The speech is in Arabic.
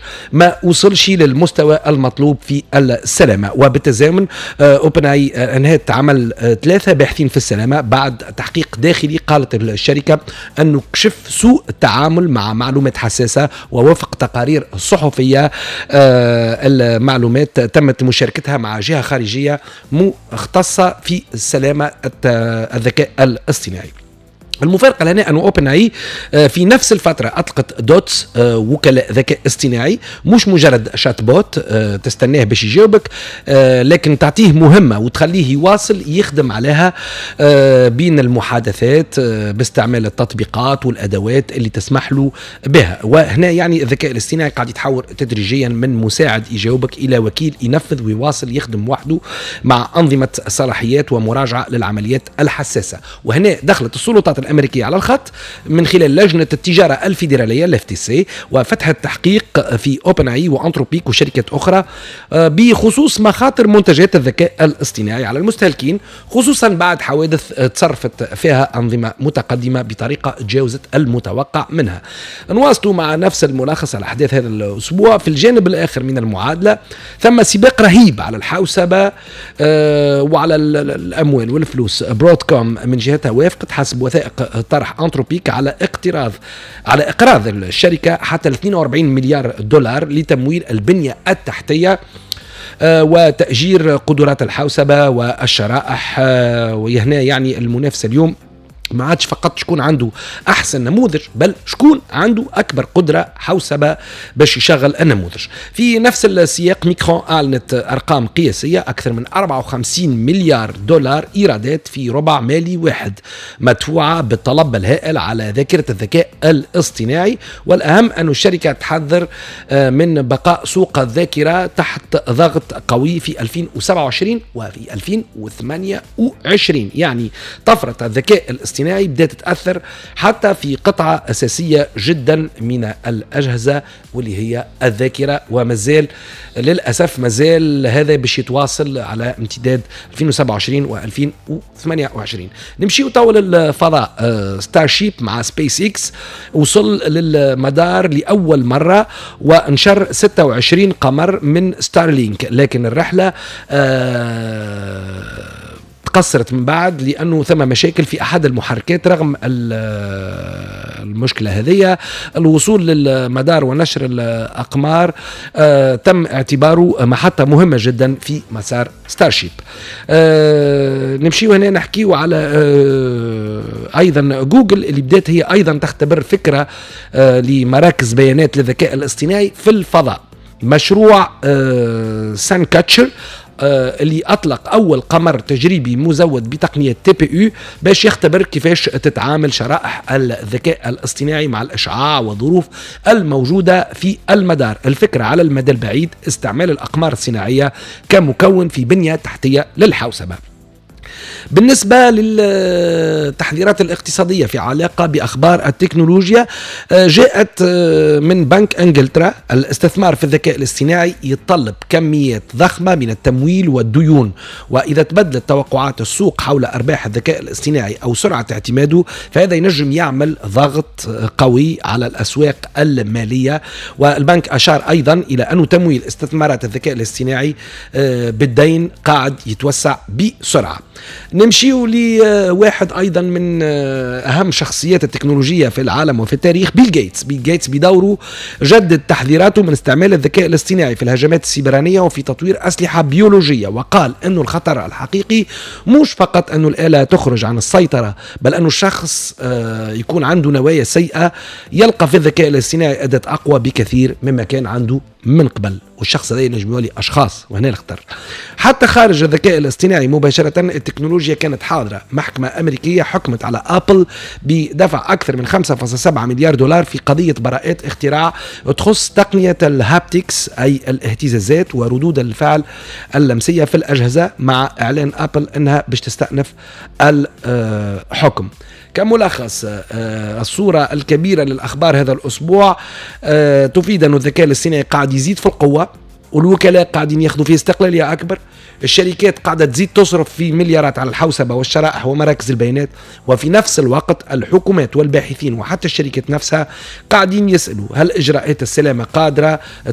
ما وصلش للمستوى المطلوب في السلامة. وبالتزامن اوبن اي انهت عمل 3 باحثين في السلامة بعد تحقيق داخلي. قالت الشركة أنه كشف سوء التعامل مع معلومات حساسة، ووفق تقارير صحفية المعلومات تمت مشاركتها مع جهة خارجية مختصة في سلامة الذكاء الاصطناعي. المفارقة لنا أن أوبن اي في نفس الفترة أطلقت دوتس، وكلاء ذكاء اصطناعي مش مجرد شات بوت تستناه باش يجاوبك، لكن تعطيه مهمة وتخليه يواصل يخدم عليها بين المحادثات باستعمال التطبيقات والأدوات اللي تسمح له بها. وهنا يعني الذكاء الاصطناعي قاعد يتحول تدريجيا من مساعد يجاوبك إلى وكيل ينفذ ويواصل يخدم وحده مع أنظمة صلاحيات ومراجعة للعمليات الحساسة. وهنا دخلت السلطات الأمريكية على الخط من خلال لجنة التجارة الفيدرالية FTC، وفتحت تحقيق في أوبن اي وأنتروبيك وشركات أخرى بخصوص مخاطر منتجات الذكاء الاصطناعي على المستهلكين، خصوصا بعد حوادث تصرفت فيها أنظمة متقدمة بطريقة تجاوزت المتوقع منها. نواصلوا مع نفس الملخص على أحداث هذا الأسبوع. في الجانب الآخر من المعادلة ثم سباق رهيب على الحوسبة وعلى الأموال والفلوس. برودكوم من جهتها وافقت حسب وثائق طرح أنتروبيك على إقراض الشركة حتى 42 مليار دولار لتمويل البنية التحتية وتأجير قدرات الحوسبة والشرائح. وهنا يعني المنافسة اليوم ما عادش فقط شكون عنده أحسن نموذج، بل شكون عنده أكبر قدرة حوسبة باش يشغل النموذج. في نفس السياق ميكرون أعلنت أرقام قياسية، أكثر من 54 مليار دولار إيرادات في ربع مالي واحد مدفوعة بالطلب الهائل على ذاكرة الذكاء الاصطناعي. والأهم أن الشركة تحذر من بقاء سوق الذاكرة تحت ضغط قوي في 2027 وفي 2028. يعني طفرة الذكاء الاصطناعي بدأت تتأثر حتى في قطعة أساسية جدا من الأجهزة واللي هي الذاكرة، ومازال للأسف مازال هذا باش يتواصل على امتداد 2027 و 2028. نمشي وطول الفضاء. ستارشيب مع سبيس اكس وصل للمدار لأول مرة وانشر 26 قمر من ستارلينك، لكن الرحلة قصرت من بعد لأنه ثم مشاكل في أحد المحركات. رغم المشكلة هذه الوصول للمدار ونشر الأقمار تم اعتباره محطة مهمة جدا في مسار ستارشيب. نمشي هنا نحكي على أيضا جوجل اللي بدأت هي أيضا تختبر فكرة لمراكز بيانات للذكاء الاصطناعي في الفضاء. مشروع سان كاتشر اللي أطلق أول قمر تجريبي مزود بتقنية TPU باش يختبر كيفاش تتعامل شرائح الذكاء الاصطناعي مع الإشعاع والظروف الموجودة في المدار. الفكرة على المدى البعيد استعمال الأقمار الصناعية كمكون في بنية تحتية للحوسبة. بالنسبة للتحذيرات الاقتصادية في علاقة بأخبار التكنولوجيا، جاءت من بنك انجلترا. الاستثمار في الذكاء الاصطناعي يتطلب كميات ضخمة من التمويل والديون، وإذا تبدلت توقعات السوق حول أرباح الذكاء الاصطناعي أو سرعة اعتماده فهذا ينجم يعمل ضغط قوي على الأسواق المالية. والبنك أشار أيضا إلى أن تمويل استثمارات الذكاء الاصطناعي بالدين قاعد يتوسع بسرعة. نمشي لواحد أيضا من أهم شخصيات التكنولوجية في العالم وفي التاريخ، بيل جيتس بدوره جدد تحذيراته من استعمال الذكاء الاصطناعي في الهجمات السيبرانية وفي تطوير أسلحة بيولوجية، وقال أنه الخطر الحقيقي مش فقط أنه الآلة تخرج عن السيطرة، بل أنه الشخص يكون عنده نوايا سيئة يلقى في الذكاء الاصطناعي أداة أقوى بكثير مما كان عنده من قبل، والشخص هذا ينجم يولي أشخاص، وهنا الخطر. حتى خارج الذكاء الاصطناعي مباشرة التكنولوجيا كانت حاضرة. محكمة أمريكية حكمت على أبل بدفع أكثر من 5.7 مليار دولار في قضية براءات اختراع تخص تقنية الهابتكس أي الاهتزازات وردود الفعل اللمسية في الأجهزة، مع إعلان أبل أنها باش تستأنف الحكم. كملخص الصورة الكبيرة للأخبار هذا الأسبوع تفيد أن الذكاء الاصطناعي قاعد يزيد في القوة، والوكلاء قاعدين ياخذوا فيه استقلالية أكبر، الشركات قاعدة تزيد تصرف في مليارات على الحوسبة والشرائح ومراكز البيانات، وفي نفس الوقت الحكومات والباحثين وحتى الشركات نفسها قاعدين يسألوا هل إجراءات السلامة قادرة